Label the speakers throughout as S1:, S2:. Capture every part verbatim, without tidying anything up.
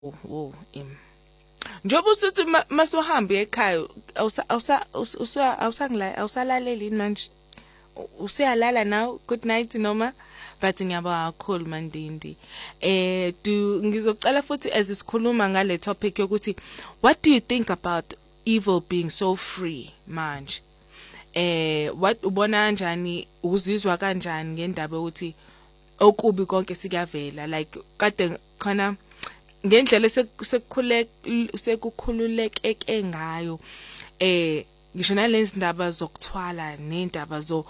S1: wo im njoba usuthi masuhambe ekhaya awusa awusa usa awusangila awusalaleli manje usiyalala now good night noma but ngiyaba kakhulu mandindi eh do ngizocela futhi as isikhuluma ngale topic yokuthi what do you think about evil being so free manje eh what ubona kanjani uzizwa kanjani ngendaba ukuthi okubi konke sikuyavela like kade khona ngendlela sekukhuleke sekukhululeke ngayo eh ngisho nalezi ndaba zokuthwala nendaba zo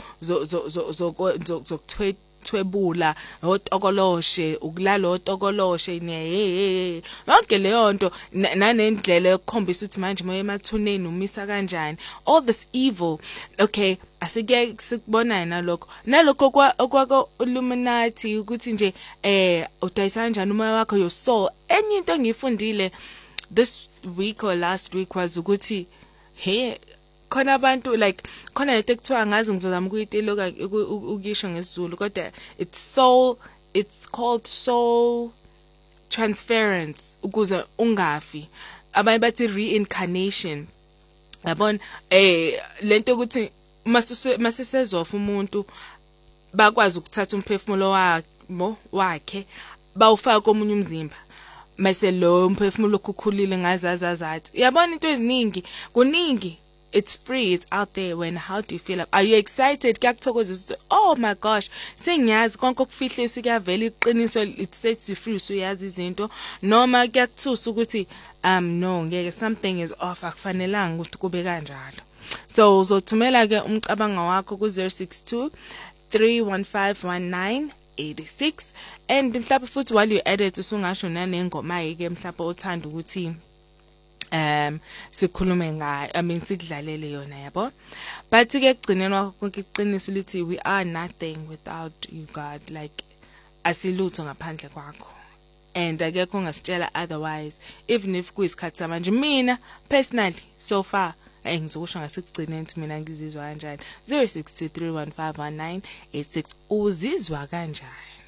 S1: zokuthwebula otokoloshe ukulala otokoloshe ne yonke leyo nto nanendlela yokukhombisa ukuthi manje moya emathuneni umisa kanjani all this evil okay asike sikubona nalokho nalokho kwako Illuminati ukuthi nje eh udayisa kanjani umoya wakho your soul enye into ngifundile this week or last week was ukuthi hey khona abantu like khona into ekuthiwa ngazi ngizozama ukuyiteloka ukisho ngesizulu kodwa it's soul it's called soul transference ukuze ungafi abanye bathi reincarnation yabona eh lento ukuthi masisezofuna umuntu bakwazi ukuthatha umphefumulo wakhe wakhe bawufaka komunye umzimba mase lo umphefumulo okukhulile ngazazazathi yabona into eziningi kuningi. It's free, it's out there. When how do you feel? Are you excited? Kuyakuthokozisa. Oh my gosh. Sengiyazi konke okufihle sikuyavela iqiniso it sets you free so uyazi izinto noma kuyakuthusa ukuthi um no ngeke something is off akufanelanga ukuthi kube kanjalo. So uzothumela ke umcabango wakho ku zero six two three one five one nine eight six and mhlawumbe futhi while you edit usungasho nanengoma yike mhlawumbe uthanda ukuthi um sikhulume ngayo I mean sikudlalele yona yabo but ke kugcineni wakho konke iqiniso lithi we are nothing without you God like asilutho ngaphandle kwakho and akekho ongasitshela otherwise even if kuyisikhathi samanje mina personally so far engizosho ngasikugcineni ukuthi mina ngizizwa kanjani zero six two three one five one nine eight six uzizwa kanjani.